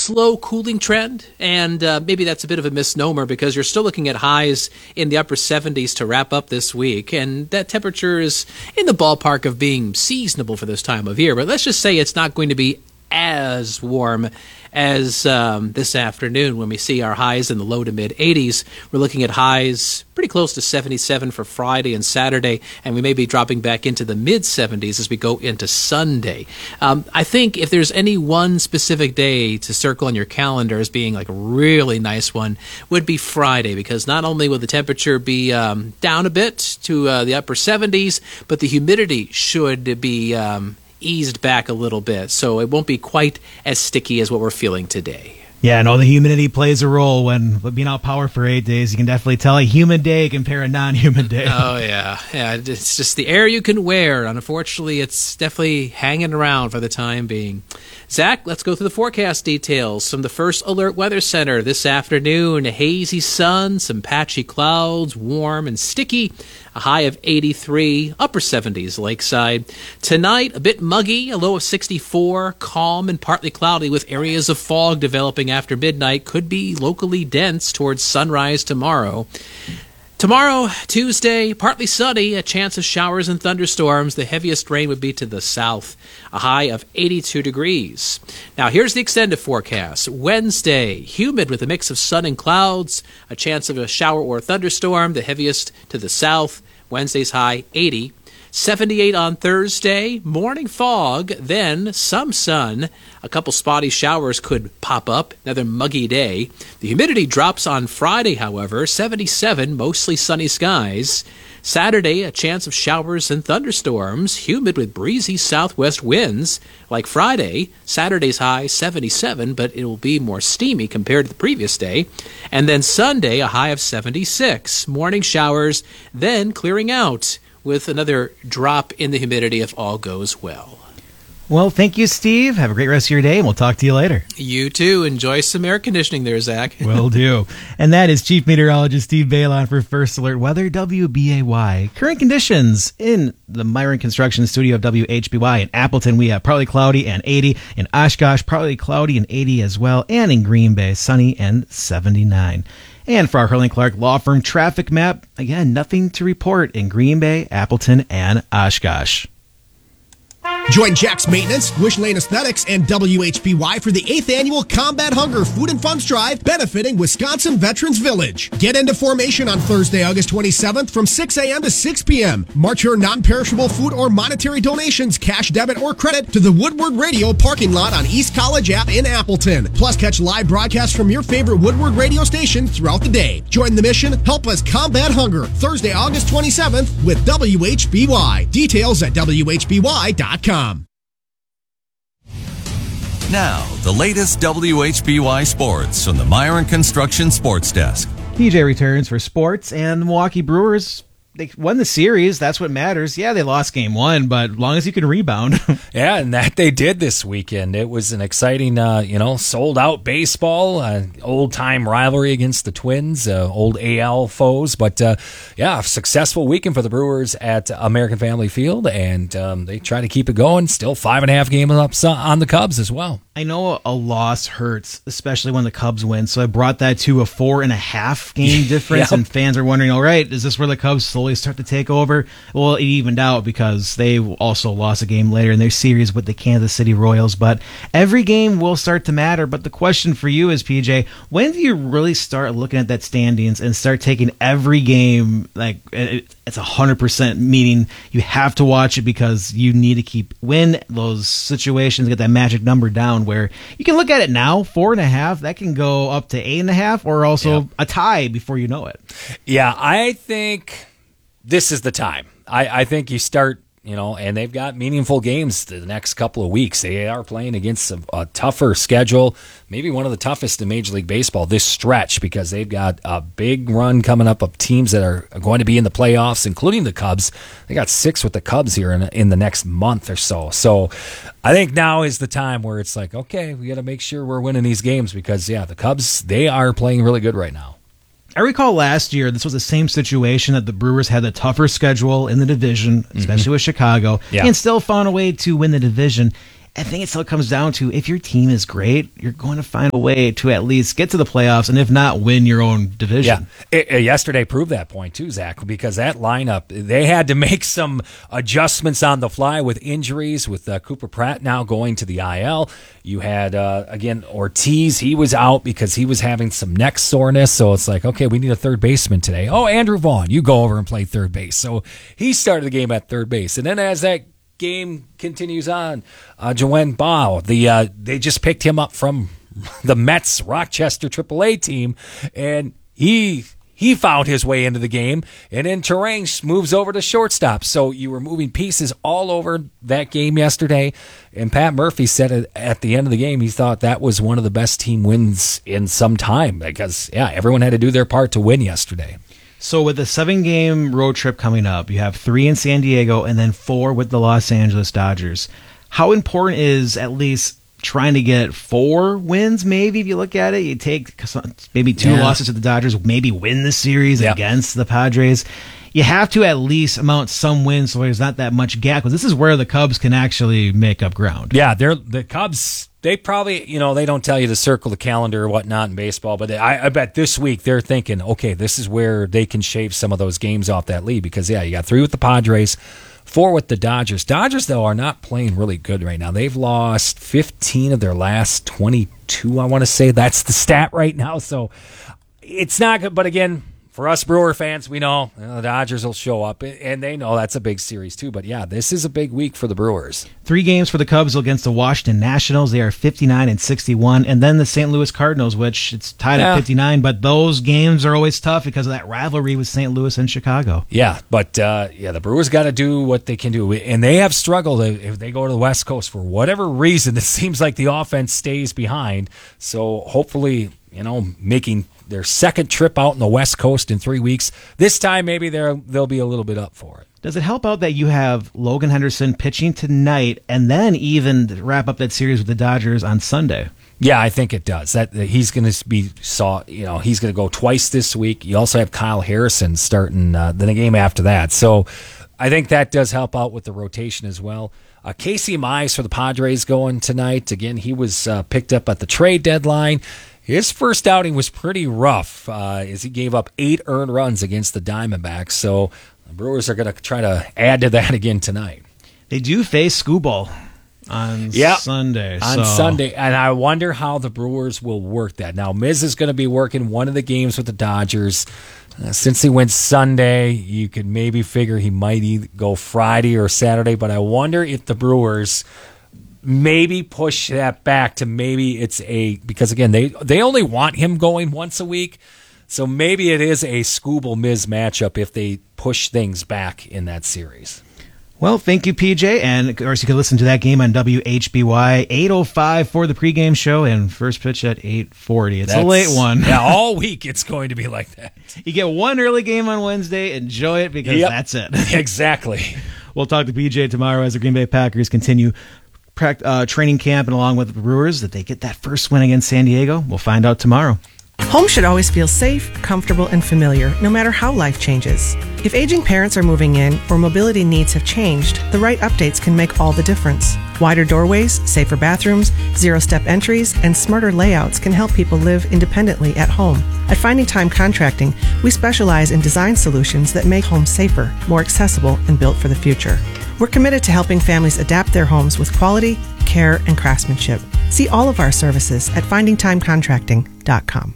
slow cooling trend, and maybe that's a bit of a misnomer because you're still looking at highs in the upper 70s to wrap up this week, and that temperature is in the ballpark of being seasonable for this time of year. But let's just say it's not going to be as warm as this afternoon when we see our highs in the low to mid 80s. We're looking at highs pretty close to 77 for Friday and Saturday, and we may be dropping back into the mid 70s as we go into Sunday. I think if there's any one specific day to circle on your calendar as being like a really nice one, would be Friday, because not only will the temperature be down a bit to the upper 70s, but the humidity should be eased back a little bit, so it won't be quite as sticky as what we're feeling today. Yeah, no, the humidity plays a role when being out power for 8 days. You can definitely tell a humid day compare a non-humid day. Oh, yeah. It's just the air you can wear. Unfortunately, it's definitely hanging around for the time being. Zach, let's go through the forecast details from the First Alert Weather Center this afternoon. A hazy sun, some patchy clouds, warm and sticky. A high of 83, upper 70s lakeside. Tonight, a bit muggy, a low of 64, calm and partly cloudy with areas of fog developing after midnight. Could be locally dense towards sunrise tomorrow. Tomorrow, Tuesday, partly sunny, a chance of showers and thunderstorms. The heaviest rain would be to the south, a high of 82 degrees. Now, here's the extended forecast. Wednesday, humid with a mix of sun and clouds, a chance of a shower or thunderstorm, the heaviest to the south. Wednesday's high, 80. 78 on Thursday, morning fog, then some sun. A couple spotty showers could pop up, another muggy day. The humidity drops on Friday, however, 77, mostly sunny skies. Saturday, a chance of showers and thunderstorms, humid with breezy southwest winds. Like Friday, Saturday's high, 77, but it will be more steamy compared to the previous day. And then Sunday, a high of 76, morning showers, then clearing out with another drop in the humidity if all goes well. Well, thank you, Steve. Have a great rest of your day, and we'll talk to you later. You too. Enjoy some air conditioning there, Zach. Will do. And that is Chief Meteorologist Steve Balon for First Alert Weather, WBAY. Current conditions in the Myron Construction Studio of WHBY. In Appleton, we have partly cloudy and 80. In Oshkosh, partly cloudy and 80 as well. And in Green Bay, sunny and 79. And for our Hurley & Clark Law Firm traffic map, again, nothing to report in Green Bay, Appleton, and Oshkosh. Join Jack's Maintenance, Wish Lane Aesthetics, and WHBY for the 8th Annual Combat Hunger Food and Funds Drive benefiting Wisconsin Veterans Village. Get into formation on Thursday, August 27th from 6 a.m. to 6 p.m. March your non-perishable food or monetary donations, cash, debit, or credit to the Woodward Radio parking lot on East College Ave in Appleton. Plus, catch live broadcasts from your favorite Woodward radio station throughout the day. Join the mission. Help us combat hunger. Thursday, August 27th with WHBY. Details at WHBY.com. Now, the latest WHBY sports from the Myron Construction Sports Desk. PJ returns for sports, and the Milwaukee Brewers, they won the series. That's what matters. Yeah, they lost game one, but as long as you can rebound. Yeah, and that they did this weekend. It was an exciting, sold-out baseball, old-time rivalry against the Twins, old AL foes. But, a successful weekend for the Brewers at American Family Field, and they try to keep it going. Still 5.5 games up on the Cubs as well. I know a loss hurts, especially when the Cubs win, so I brought that to a 4.5 game difference, Yep. And fans are wondering, all right, is this where the Cubs slowly start to take over? Well, it evened out because they also lost a game later in their series with the Kansas City Royals, but every game will start to matter. But the question for you is, PJ, when do you really start looking at that standings and start taking every game like it's 100%, meaning you have to watch it because you need to win those situations, get that magic number down where you can look at it now, 4.5, that can go up to 8.5 or also a tie before you know it. Yeah, I think this is the time. I think you start, and they've got meaningful games the next couple of weeks. They are playing against a tougher schedule, maybe one of the toughest in Major League Baseball this stretch, because they've got a big run coming up of teams that are going to be in the playoffs, including the Cubs. They got 6 with the Cubs here in the next month or so. So I think now is the time where it's like, okay, we got to make sure we're winning these games because, the Cubs, they are playing really good right now. I recall last year, this was the same situation that the Brewers had the tougher schedule in the division, especially with Chicago, and still found a way to win the division. I think it still comes down to if your team is great, you're going to find a way to at least get to the playoffs, and if not, win your own division. Yeah, yesterday proved that point too, Zach, because that lineup, they had to make some adjustments on the fly with injuries, with Cooper Pratt now going to the IL. You had, again, Ortiz. He was out because he was having some neck soreness, so it's like, okay, we need a third baseman today. Oh, Andrew Vaughn, you go over and play third base. So he started the game at third base, and then as that game continues on, Joanne Bao, they just picked him up from the Mets Rochester AAA team, and he found his way into the game, and then Terang moves over to shortstop. So you were moving pieces all over that game yesterday, and Pat Murphy said at the end of the game he thought that was one of the best team wins in some time because, everyone had to do their part to win yesterday. So with the 7-game road trip coming up, you have 3 in San Diego and then 4 with the Los Angeles Dodgers. How important is at least trying to get 4 wins, maybe, if you look at it? You take maybe 2 losses to the Dodgers, maybe win the series against the Padres. You have to at least amount some wins so there's not that much gap, because this is where the Cubs can actually make up ground. Yeah, the Cubs, they probably, they don't tell you to circle the calendar or whatnot in baseball, but I bet this week they're thinking, okay, this is where they can shave some of those games off that lead, because, you got 3 with the Padres, 4 with the Dodgers. Dodgers, though, are not playing really good right now. They've lost 15 of their last 22, I want to say. That's the stat right now, so it's not good, but again, for us Brewer fans, we know the Dodgers will show up, and they know that's a big series too. But this is a big week for the Brewers. 3 games for the Cubs against the Washington Nationals. They are 59-61, and then the St. Louis Cardinals, which it's tied at 59. But those games are always tough because of that rivalry with St. Louis and Chicago. Yeah, but the Brewers got to do what they can do, and they have struggled if they go to the West Coast for whatever reason. It seems like the offense stays behind. So hopefully, making their second trip out in the West Coast in 3 weeks. This time, maybe they'll be a little bit up for it. Does it help out that you have Logan Henderson pitching tonight and then even wrap up that series with the Dodgers on Sunday? Yeah, I think it does. That he's going to he's going to go twice this week. You also have Kyle Harrison starting the game after that. So I think that does help out with the rotation as well. Casey Mize for the Padres going tonight. Again, he was picked up at the trade deadline. His first outing was pretty rough as he gave up 8 earned runs against the Diamondbacks. So the Brewers are going to try to add to that again tonight. They do face Skubal on Sunday. Sunday, and I wonder how the Brewers will work that. Now, Miz is going to be working one of the games with the Dodgers. Since he went Sunday, you could maybe figure he might either go Friday or Saturday, but I wonder if the Brewers maybe push that back to maybe because again, they only want him going once a week, so maybe it is a Skubal-Miz matchup if they push things back in that series. Well, thank you, PJ, and of course you can listen to that game on WHBY 8:05 for the pregame show and first pitch at 8:40. It's a late one. Yeah, all week it's going to be like that. You get one early game on Wednesday, enjoy it because that's it. Exactly. We'll talk to PJ tomorrow as the Green Bay Packers continue training camp, and along with the Brewers, that they get that first win against San Diego. We'll find out tomorrow. Home should always feel safe, comfortable, and familiar, no matter how life changes. If aging parents are moving in or mobility needs have changed, the right updates can make all the difference. Wider doorways, safer bathrooms, zero-step entries, and smarter layouts can help people live independently at home. At Finding Time Contracting, we specialize in design solutions that make homes safer, more accessible, and built for the future. We're committed to helping families adapt their homes with quality, care, and craftsmanship. See all of our services at findingtimecontracting.com.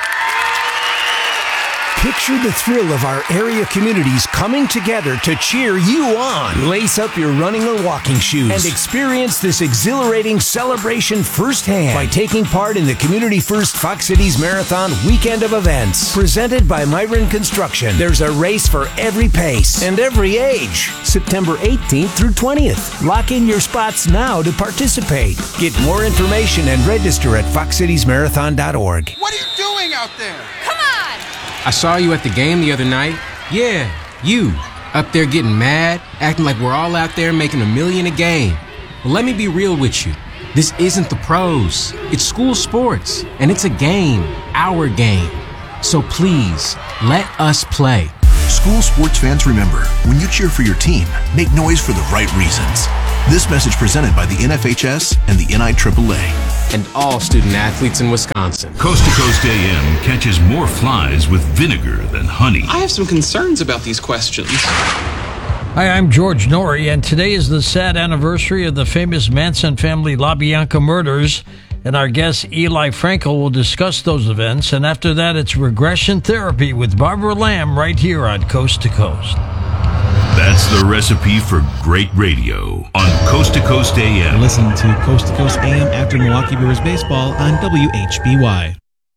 Picture the thrill of our area communities coming together to cheer you on. Lace up your running or walking shoes and experience this exhilarating celebration firsthand by taking part in the Community First Fox Cities Marathon weekend of events. Presented by Myron Construction, there's a race for every pace and every age. September 18th through 20th. Lock in your spots now to participate. Get more information and register at foxcitiesmarathon.org. What are you doing out there? Come on! I saw you at the game the other night. Yeah, you. Up there getting mad, acting like we're all out there making $1 million a game. Well, let me be real with you. This isn't the pros. It's school sports, and it's a game, our game. So please, let us play. School sports fans, remember, when you cheer for your team, make noise for the right reasons. This message presented by the NFHS and the NIAAA. And all student athletes in Wisconsin. Coast to Coast AM catches more flies with vinegar than honey. I have some concerns about these questions. Hi, I'm George Norrie, and today is the sad anniversary of the famous Manson family LaBianca murders. And our guest, Eli Frankel, will discuss those events. And after that, it's regression therapy with Barbara Lamb right here on Coast to Coast. That's the recipe for great radio on Coast to Coast AM. Listen to Coast AM after Milwaukee Brewers baseball on WHBY.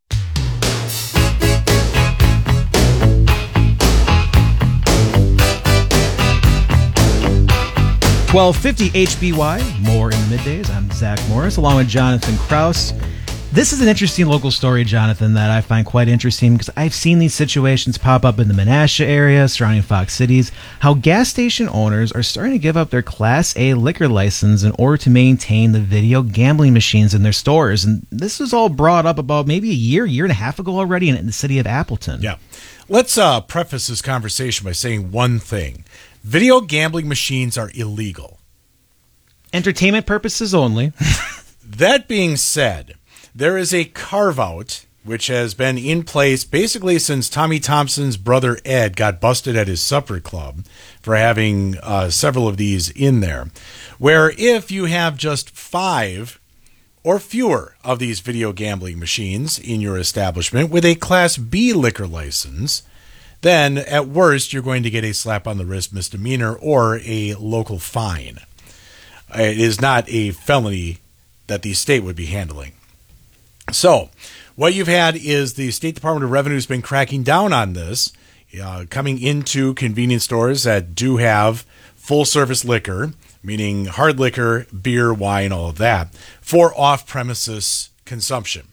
1250 HBY, more in the middays. I'm Zach Morris, along with Jonathan Kraus. This is an interesting local story, Jonathan, that I find quite interesting because I've seen these situations pop up in the Menasha area, surrounding Fox Cities, how gas station owners are starting to give up their Class A liquor license in order to maintain the video gambling machines in their stores. And this was all brought up about maybe a year and a half ago already in the city of Appleton. Yeah. Let's preface this conversation by saying one thing. Video gambling machines are illegal. Entertainment purposes only. That being said, there is a carve-out which has been in place basically since Tommy Thompson's brother Ed got busted at his supper club for having several of these in there, where if you have just 5 or fewer of these video gambling machines in your establishment with a Class B liquor license, then at worst you're going to get a slap on the wrist misdemeanor or a local fine. It is not a felony that the state would be handling. So what you've had is the State Department of Revenue has been cracking down on this, coming into convenience stores that do have full-service liquor, meaning hard liquor, beer, wine, all of that, for off-premises consumption.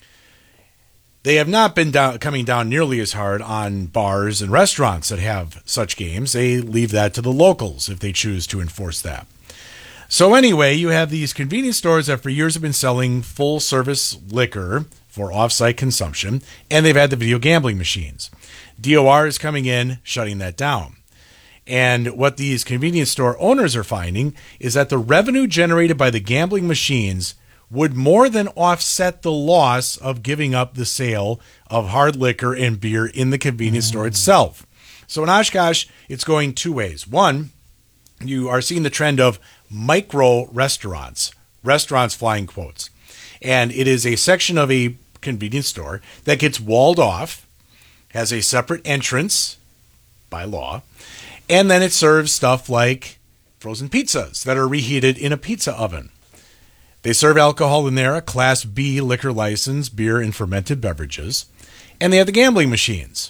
They have not been coming down nearly as hard on bars and restaurants that have such games. They leave that to the locals if they choose to enforce that. So anyway, you have these convenience stores that for years have been selling full-service liquor for off-site consumption, and they've had the video gambling machines. DOR is coming in, shutting that down. And what these convenience store owners are finding is that the revenue generated by the gambling machines would more than offset the loss of giving up the sale of hard liquor and beer in the convenience store itself. So in Oshkosh, it's going two ways. One, you are seeing the trend of micro restaurants flying quotes. And it is a section of a convenience store that gets walled off, has a separate entrance by law, and then it serves stuff like frozen pizzas that are reheated in a pizza oven. They serve alcohol in there, a Class B liquor license, beer and fermented beverages, and they have the gambling machines.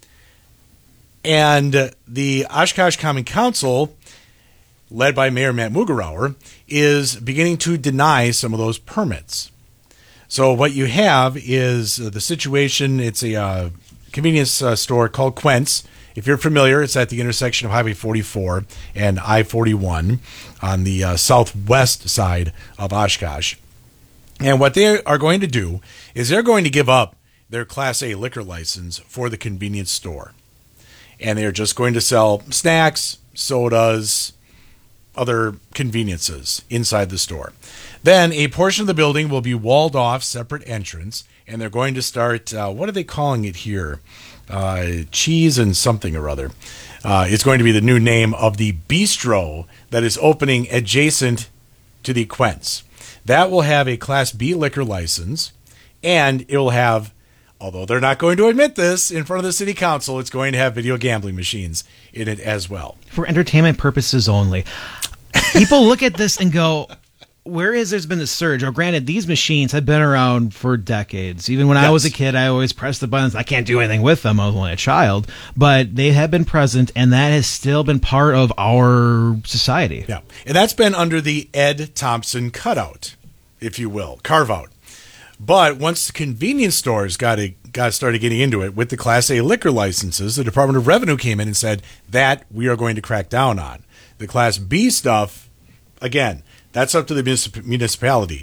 And the Oshkosh Common Council, led by Mayor Matt Mugerauer, is beginning to deny some of those permits. So what you have is the situation. It's a convenience store called Quent's. If you're familiar, it's at the intersection of Highway 44 and I-41 on the southwest side of Oshkosh. And what they are going to do is they're going to give up their Class A liquor license for the convenience store. And they're just going to sell snacks, sodas, other conveniences inside the store. Then a portion of the building will be walled off, separate entrance, and they're going to start, what are they calling it here? Cheese and something or other. It's going to be the new name of the bistro that is opening adjacent to the Quent's. That will have a Class B liquor license, and it will have, although they're not going to admit this in front of the city council, it's going to have video gambling machines in it as well. For entertainment purposes only. People look at this and go, whereas there's been a surge, granted, these machines have been around for decades. Even when I was a kid, I always pressed the buttons. I can't do anything with them. I was only a child. But they have been present, and that has still been part of our society. Yeah, and that's been under the Ed Thompson cutout, if you will, carve-out. But once the convenience stores got started getting into it with the Class A liquor licenses, the Department of Revenue came in and said that we are going to crack down on. The Class B stuff, again, that's up to the municipality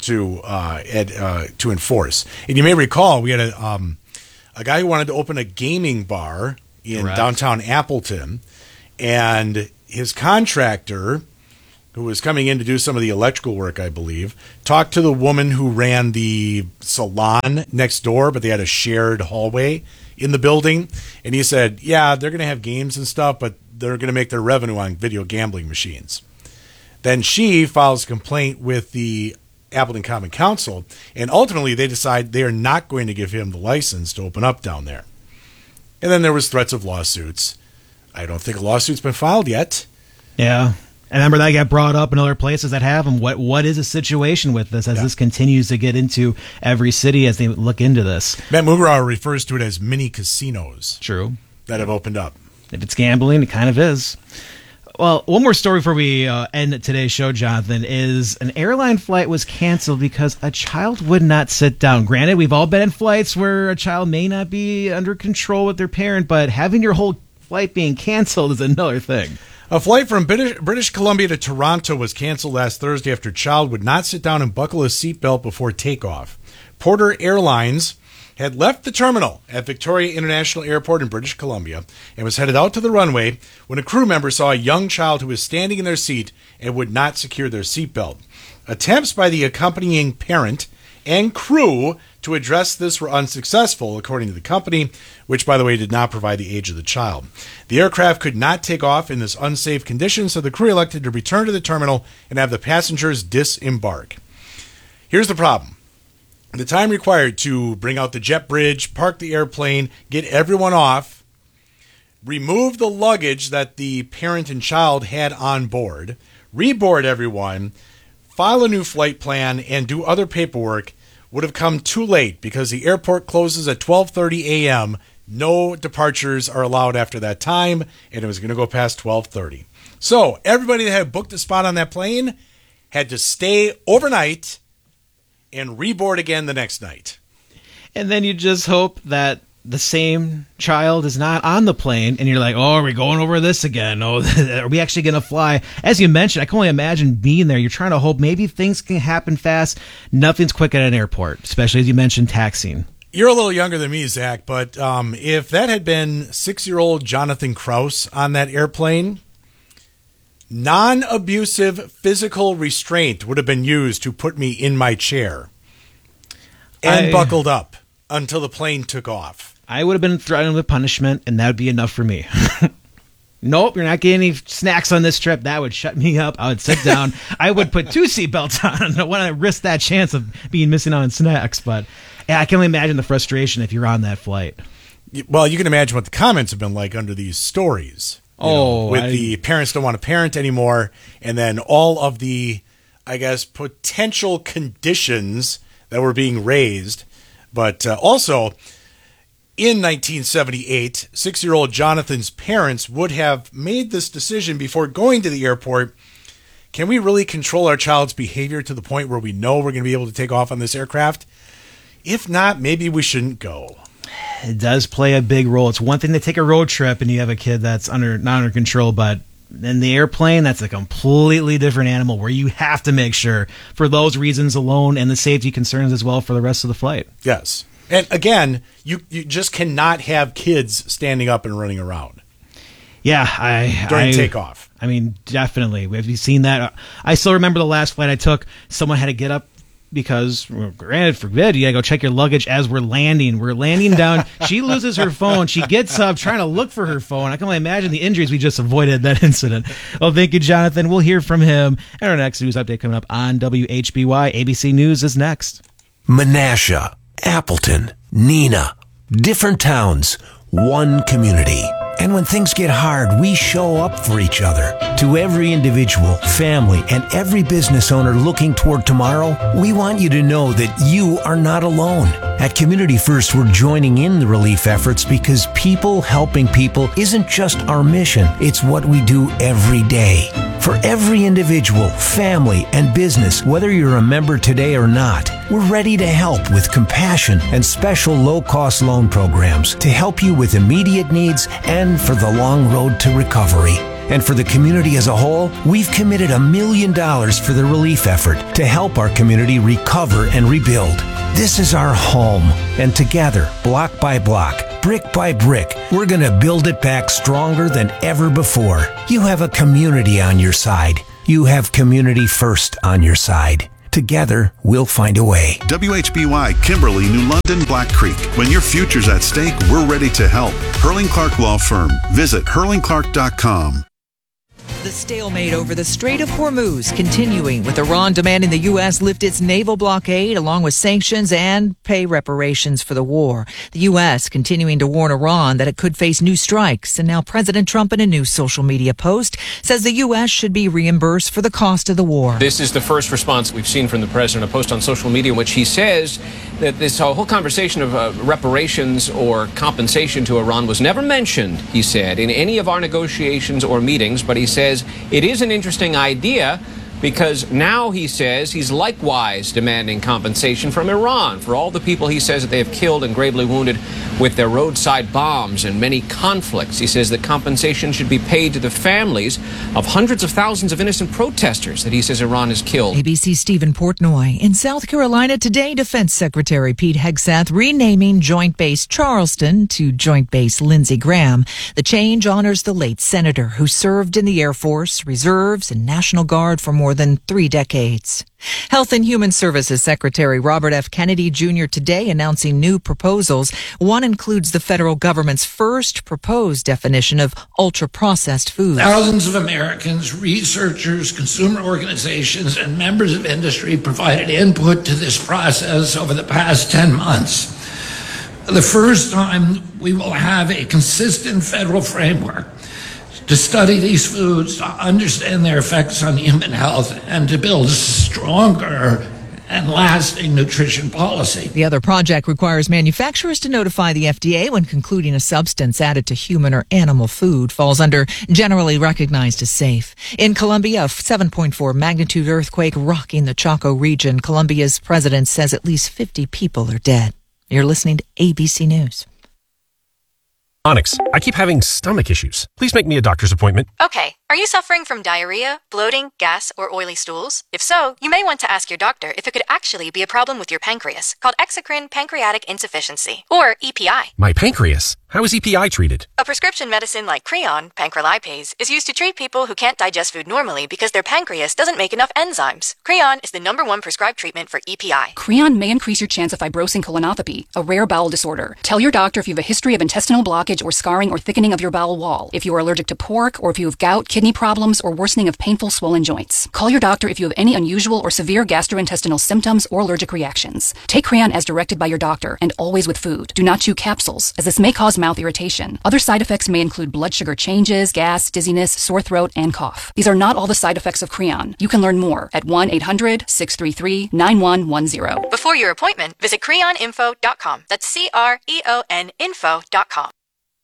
to enforce. And you may recall we had a guy who wanted to open a gaming bar in downtown Appleton, and his contractor who was coming in to do some of the electrical work, I believe, talked to the woman who ran the salon next door, but they had a shared hallway in the building. And he said, yeah, they're going to have games and stuff, but they're going to make their revenue on video gambling machines. Then she files a complaint with the Appleton Common Council, and ultimately they decide they are not going to give him the license to open up down there. And then there was threats of lawsuits. I don't think a lawsuit's been filed yet. Yeah. I remember that got brought up in other places that have them. What is the situation with this as this continues to get into every city as they look into this? Matt Mugarauer refers to it as mini casinos. True. That have opened up. If it's gambling, it kind of is. Well, one more story before we end today's show, Jonathan, is an airline flight was canceled because a child would not sit down. Granted, we've all been in flights where a child may not be under control with their parent, but having your whole flight being canceled is another thing. A flight from British Columbia to Toronto was canceled last Thursday after a child would not sit down and buckle his seatbelt before takeoff. Porter Airlines had left the terminal at Victoria International Airport in British Columbia and was headed out to the runway when a crew member saw a young child who was standing in their seat and would not secure their seatbelt. Attempts by the accompanying parent and crew to address this were unsuccessful, according to the company, which, by the way, did not provide the age of the child. The aircraft could not take off in this unsafe condition, so the crew elected to return to the terminal and have the passengers disembark. Here's the problem. The time required to bring out the jet bridge, park the airplane, get everyone off, remove the luggage that the parent and child had on board, reboard everyone, file a new flight plan, and do other paperwork would have come too late because the airport closes at 12:30 a.m. No departures are allowed after that time, and it was going to go past 12:30. So everybody that had booked a spot on that plane had to stay overnight and reboard again the next night. And then you just hope that the same child is not on the plane, and you're like, oh, are we going over this again? Oh, are we actually going to fly? As you mentioned, I can only imagine being there. You're trying to hope maybe things can happen fast. Nothing's quick at an airport, especially as you mentioned, taxiing. You're a little younger than me, Zach, but if that had been 6-year-old Jonathan Kraus on that airplane, non-abusive physical restraint would have been used to put me in my chair and buckled up until the plane took off. I would have been threatened with punishment, and that would be enough for me. Nope, you're not getting any snacks on this trip. That would shut me up. I would sit down. I would put 2 seatbelts on. I don't want to risk that chance of being missing out on snacks. But yeah, I can only imagine the frustration if you're on that flight. Well, you can imagine what the comments have been like under these stories. The parents don't want to parent anymore, and then all of the, I guess, potential conditions that were being raised. But also, in 1978, 6-year-old Jonathan's parents would have made this decision before going to the airport. Can we really control our child's behavior to the point where we know we're going to be able to take off on this aircraft? If not, maybe we shouldn't go. It does play a big role. It's one thing to take a road trip and you have a kid that's not under control, but in the airplane, that's a completely different animal where you have to make sure for those reasons alone and the safety concerns as well for the rest of the flight. Yes. And again, you just cannot have kids standing up and running around. Yeah, during takeoff. I mean, definitely. Have you seen that? I still remember the last flight I took. Someone had to get up because, granted, forbid, you got to go check your luggage as we're landing. We're landing down. She loses her phone. She gets up trying to look for her phone. I can only imagine the injuries we just avoided that incident. Well, thank you, Jonathan. We'll hear from him. And our next news update coming up on WHBY. ABC News is next. Menasha, Appleton, Neenah, different towns, one community. And when things get hard, we show up for each other. To every individual, family, and every business owner looking toward tomorrow, we want you to know that you are not alone. At Community First, we're joining in the relief efforts because people helping people isn't just our mission, it's what we do every day. For every individual, family, and business, whether you're a member today or not, we're ready to help with compassion and special low-cost loan programs to help you with immediate needs and for the long road to recovery. And for the community as a whole, we've committed $1 million for the relief effort to help our community recover and rebuild. This is our home, and together, block by block, brick by brick, we're going to build it back stronger than ever before. You have a community on your side. You have Community First on your side. Together, we'll find a way. WHBY, Kimberly, New London, Black Creek. When your future's at stake, we're ready to help. Hurling Clark Law Firm. Visit hurlingclark.com. The stalemate over the Strait of Hormuz continuing, with Iran demanding the U.S. lift its naval blockade along with sanctions and pay reparations for the war. The U.S. continuing to warn Iran that it could face new strikes. And now President Trump, in a new social media post, says the U.S. should be reimbursed for the cost of the war. This is the first response we've seen from the president, a post on social media in which he says that this whole conversation of reparations or compensation to Iran was never mentioned, he said, in any of our negotiations or meetings, but he says it is an interesting idea because now, he says, he's likewise demanding compensation from Iran for all the people he says that they have killed and gravely wounded with their roadside bombs and many conflicts. He says that compensation should be paid to the families of hundreds of thousands of innocent protesters that he says Iran has killed. ABC's Stephen Portnoy. In South Carolina today, Defense Secretary Pete Hegseth renaming Joint Base Charleston to Joint Base Lindsey Graham. The change honors the late senator who served in the Air Force, Reserves, and National Guard for more than 3 decades. Health and Human Services Secretary Robert F. Kennedy Jr. today announcing new proposals. One includes the federal government's first proposed definition of ultra-processed foods. Thousands of Americans, researchers, consumer organizations, and members of industry provided input to this process over the past 10 months. For the first time, we will have a consistent federal framework to study these foods, to understand their effects on human health, and to build a stronger and lasting nutrition policy. The other project requires manufacturers to notify the FDA when concluding a substance added to human or animal food falls under generally recognized as safe. In Colombia, a 7.4 magnitude earthquake rocking the Chaco region. Colombia's president says at least 50 people are dead. You're listening to ABC News. Onyx, I keep having stomach issues. Please make me a doctor's appointment. Okay. Are you suffering from diarrhea, bloating, gas, or oily stools? If so, you may want to ask your doctor if it could actually be a problem with your pancreas, called exocrine pancreatic insufficiency, or EPI. My pancreas? How is EPI treated? A prescription medicine like Creon, pancrelipase, is used to treat people who can't digest food normally because their pancreas doesn't make enough enzymes. Creon is the #1 prescribed treatment for EPI. Creon may increase your chance of fibrosing colonopathy, a rare bowel disorder. Tell your doctor if you have a history of intestinal blockage or scarring or thickening of your bowel wall, if you are allergic to pork, or if you have gout, kidney problems, or worsening of painful swollen joints. Call your doctor if you have any unusual or severe gastrointestinal symptoms or allergic reactions. Take Creon as directed by your doctor, and always with food. Do not chew capsules, as this may cause mouth irritation. Other side effects may include blood sugar changes, gas, dizziness, sore throat, and cough. These are not all the side effects of Creon. You can learn more at 1-800-633-9110. Before your appointment, visit creoninfo.com. That's CREON info.com.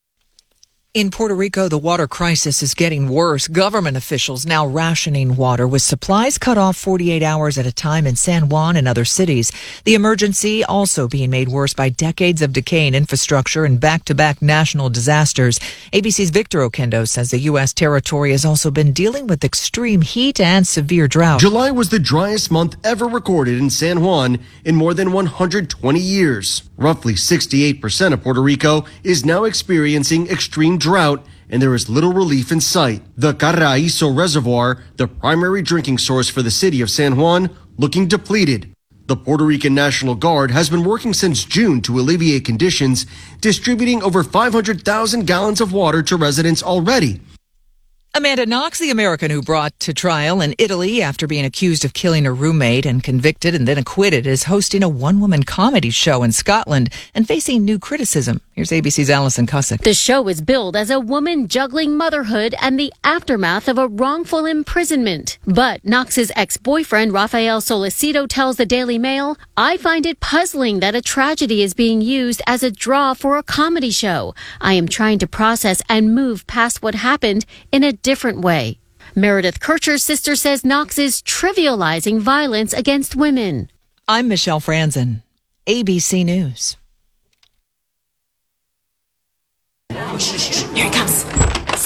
In Puerto Rico, the water crisis is getting worse. Government officials now rationing water with supplies cut off 48 hours at a time in San Juan and other cities. The emergency also being made worse by decades of decay in infrastructure and back-to-back national disasters. ABC's Victor Oquendo says the U.S. territory has also been dealing with extreme heat and severe drought. July was the driest month ever recorded in San Juan in more than 120 years. Roughly 68% of Puerto Rico is now experiencing extreme drought, and there is little relief in sight. The Carraízo Reservoir, the primary drinking source for the city of San Juan, looking depleted. The Puerto Rican National Guard has been working since June to alleviate conditions, distributing over 500,000 gallons of water to residents already. Amanda Knox, the American who brought to trial in Italy after being accused of killing her roommate and convicted and then acquitted, is hosting a one-woman comedy show in Scotland and facing new criticism. Here's ABC's Allison Cussick. The show is billed as a woman juggling motherhood and the aftermath of a wrongful imprisonment. But Knox's ex-boyfriend, Rafael Solicito, tells the Daily Mail, "I find it puzzling that a tragedy is being used as a draw for a comedy show. I am trying to process and move past what happened in a different way." Meredith Kircher's sister says Knox is trivializing violence against women. I'm Michelle Franzen, ABC News. Here he comes. Surprise!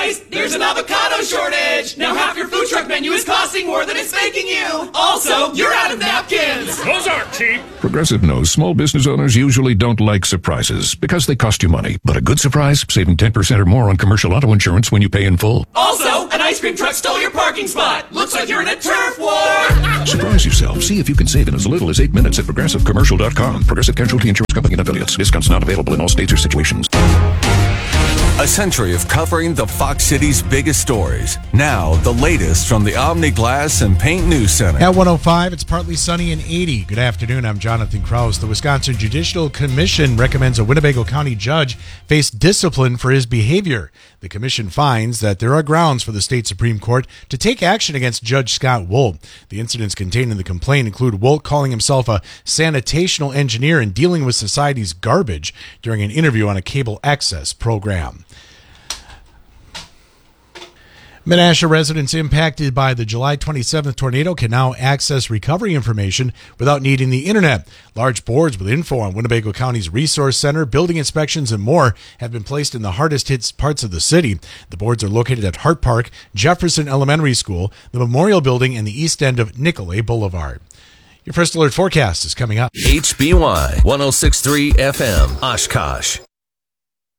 Guys, there's an avocado shortage. Now half your food truck menu is costing more than it's making you. Also, you're out of napkins. Those aren't cheap. Progressive knows small business owners usually don't like surprises because they cost you money. But a good surprise, saving 10% or more on commercial auto insurance when you pay in full. Also, an ice cream truck stole your parking spot. Looks like you're in a turf war. Surprise yourself. See if you can save in as little as 8 minutes at ProgressiveCommercial.com. Progressive Casualty Insurance Company and Affiliates. Discounts not available in all states or situations. A century of covering the Fox City's biggest stories. Now, the latest from the Omni Glass and Paint News Center. At 105, it's partly sunny and 80. Good afternoon, I'm Jonathan Krause. The Wisconsin Judicial Commission recommends a Winnebago County judge face discipline for his behavior. The commission finds that there are grounds for the state Supreme Court to take action against Judge Scott Wolt. The incidents contained in the complaint include Wolt calling himself a sanitational engineer and dealing with society's garbage during an interview on a cable access program. Menasha residents impacted by the July 27th tornado can now access recovery information without needing the internet. Large boards with info on Winnebago County's resource center, building inspections, and more have been placed in the hardest hit parts of the city. The boards are located at Hart Park, Jefferson Elementary School, the Memorial Building, and the east end of Nicolay Boulevard. Your First Alert forecast is coming up. HBY 106.3 FM, Oshkosh.